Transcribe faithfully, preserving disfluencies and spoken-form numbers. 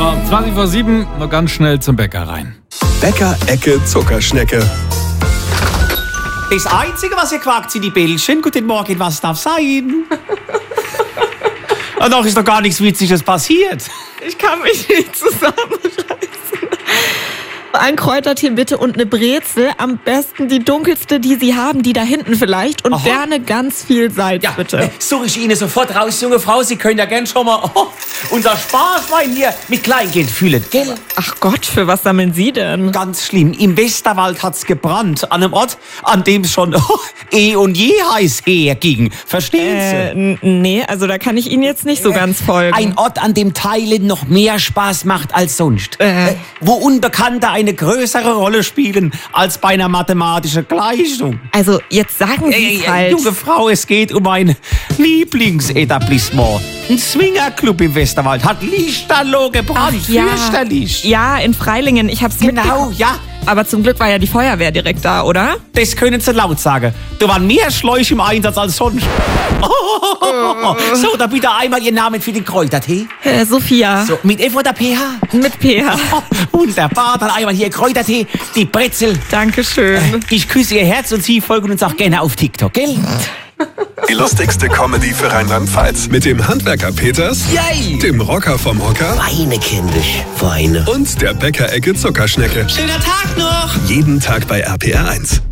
So, zwanzig vor sieben, nur ganz schnell zum Bäcker rein. Bäcker-Ecke Zuckerschnecke. Das Einzige, was ihr quakt, sind die Bällchen. Guten Morgen, was darf sein? Und doch ist doch gar nichts Witziges passiert. Ich kann mich nicht zusammenreißen. Ein Kräutertee bitte und eine Brezel. Am besten die dunkelste, die Sie haben, die da hinten vielleicht. Und Aha. gerne ganz viel Salz, Ja, bitte. äh, suche ich Ihnen sofort raus, junge Frau. Sie können ja gern schon mal oh, unser Sparschwein hier mit Kleingeld füllen, gell? Ach Gott, für was sammeln Sie denn? Ganz schlimm. Im Westerwald hat's gebrannt. An einem Ort, an dem es schon oh, eh und je heiß herging. Verstehen Sie? Äh, n- nee, also da kann ich Ihnen jetzt nicht so ganz folgen. Ein Ort, an dem Teilen noch mehr Spaß macht als sonst. Äh. Äh, wo Unbekannte eine größere Rolle spielen als bei einer mathematischen Gleichung. Also, jetzt sagen Sie Ey, es ey, halt. junge Frau, es geht um ein Lieblingsetablissement. Ein Swingerclub im Westerwald hat lichterloh gebrannt. Ach ja. Fürchterlich. Ja, in Freilingen. Ich hab's Genau, mitbekommen. ja. Aber zum Glück war ja die Feuerwehr direkt da, oder? Das können Sie laut sagen. Da waren mehr Schläuche im Einsatz als sonst. Oh. So, da bitte einmal Ihr Namen für den Kräutertee. Äh, Sophia. So, mit F oder P H? Mit P H. Oh, wunderbar, dann einmal hier Kräutertee, die Brezel. Dankeschön. Ich küsse Ihr Herz und Sie folgen uns auch gerne auf TikTok, gell? Die lustigste Comedy für Rheinland-Pfalz. Mit dem Handwerker Peters, Yay! dem Rocker vom Hocker Weine, kindisch, Weine. und der Bäcker-Ecke Zuckerschnecke. Schöner Tag noch! Jeden Tag bei R P R eins.